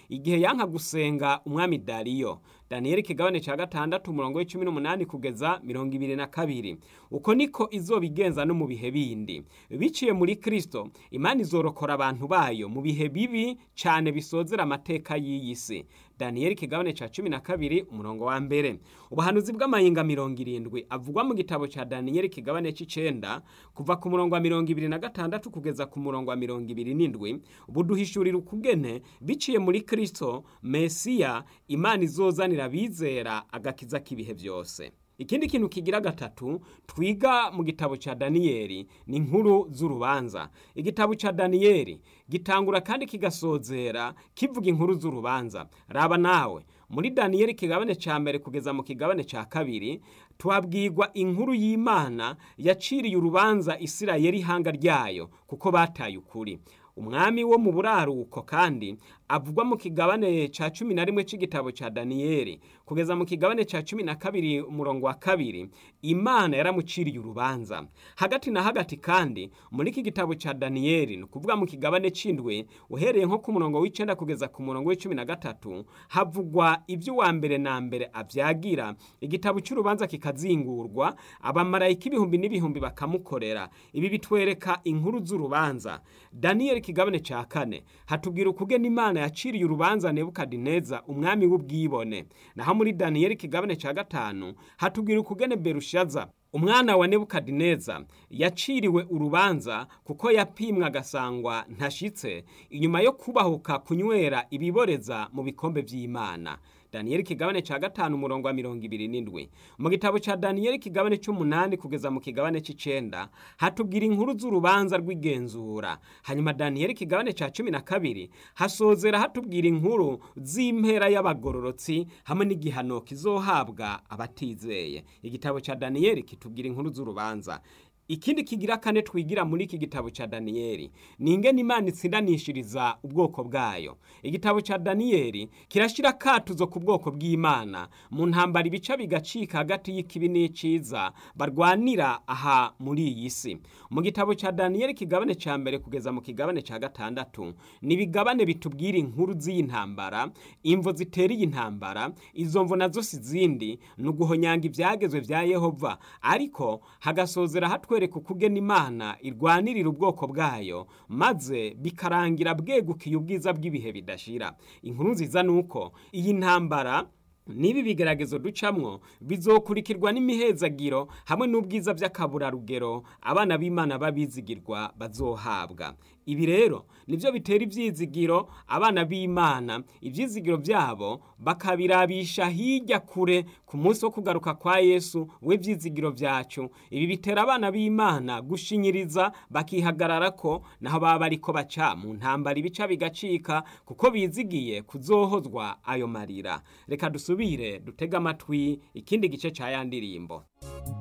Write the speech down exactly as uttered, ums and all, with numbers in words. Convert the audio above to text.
igihe yanka gusenga umwami Dariyo. Daniyeli ikigabane ca gatandatu umurongo w'icumi n'umunani kugeza mirongo ibiri na kabiri. Uko niko izobigenza no mu bihe bindi. Biciye muri Kristo, Imana izorokora abantu bayo mu bihe bibi cane bisozera amateka y'iyi si. Daniyeli ikigabane ca cumi na kabiri umurongo wa mbere. Ubuhanuzi bw'amayinga mirongo irindwi avugwa mu gitabo ca Daniyeli ikigabane c'icenda kuva ku murongo wa mirongo ibiri na gatandatu kugeza ku murongo wa mirongo ibiri n'indwi buduhishurira ukugene biciye muri Kristo Mesiya Imana izozanira abizera agakiza k'ibihe byose. Ikindi kintu kigira gatatu twiga mu gitabo ca Daniyeli ni inkuru z'urubanza. Igitabo ca Daniyeli gitangura kandi kigasozera kivuga inkuru z'urubanza. Raba nawe muri Daniyeli ikigabane ca mbere kugeza mu kigabane ca kabiri tuhabwirwa inkuru y'Imana yaciriye urubanza Isirayeli ihanga ryayo kuko bataye ukuri. Umwami wo mu buraruko kandi avugwa mu kigabane ca cumi na rimwe c'igitabo ca Daniyeli kugeza mu kigabane ca cumi na kabiri umurongo wa kabiri. Imana yaramuciriye urubanza. Hagati na hagati kandi muri iki gitabo ca Daniyeli no kuvuga mu kigabane c'indwi uhereye nko ku murongo w'icenda kugeza ku murongo w'icumi na gatatu havugwa ivyo wa mbere na mbere avyagira. Igitabo c'urubanza kikazingurwa, abamarayika ibihumbi n'ibihumbi bakamukorera. Ibi bitwereka inkuru z'urubanza. Daniyeli ikigabane ca kane hatubwira ukugena Imana yaciriye urubanza Nebukadineza umwami w'ubwibone. Naho muri Daniyeli ikigabane ca gatanu hatubwira ukugene Berushaza umwana wa Nebukadineza yaciriwe urubanza kuko yapimwa agasangwa ntashitse inyuma yo kubahuka kunywera ibiboreza mu bikombe vy'Imana. Daniyeli ikigabane ca gatanu umurongo wa mirongo ibiri n'indwi. Mu gitabo ca Daniyeli ikigabane c'umunani kugeza mu kigabane c'icenda hatubwira inkuru z'urubanza rw'igenzura. Hanyuma Daniyeli ikigabane ca cumi na kabiri hasozera hatubwira inkuru z'impera y'abagororotsi hamwe n'igihano kizohabwa abatizeye. Igitabo ca Daniyeli kitubwira inkuru z'urubanza. Ikindi kigira kane twigira muri iki gitabo ca Daniyeli ni ingene Imana itsindanishiriza ubwoko bwayo. Igitabo ca Daniyeli kirashira katuzo ku bwoko bw'Imana mu ntambara ibica bigacika hagati y'ikibi n'iciza barwanira aha muri iyi si. Mu gitabo ca Daniyeli kigabane ca mbere kugeza mu kigabane ca gatandatu ni bigabane bitubwira inkuru z'iyi ntambara, imvo zitera iyi ntambara. Izo mvo nazo si zindi nuguhonyanga ivyagezwe vya Yehova, ariko hagasozera hatwe kugena Imana irwanirira ubwoko bwayo maze bikarangira bwegukiye ubwiza bw'ibihe bidashira. Inkuru nziza nuko iyi ntambara nibi bigeragezo ducamwo bizokurikirwa n'imihezagiro hamwe n'ubwiza by'akaburarugero abana b'Imana babizigirwa bazohabwa. Ibi rero nivyo bitera ivyizigiro abana b'Imana, ivyizigiro byabo bakabirabisha hirya kure ku munsi wo kugaruka kwa Yesu we vyizigiro vyacu. Ibi bitera abana b'Imana gushinyiriza bakihagararako naho baba ariko baca mu ntambara ibica bigacika kuko bizigiye kuzohozwa ayo marira. Reka dusubire dutega amatwi ikindi gice ca ya ndirimbo.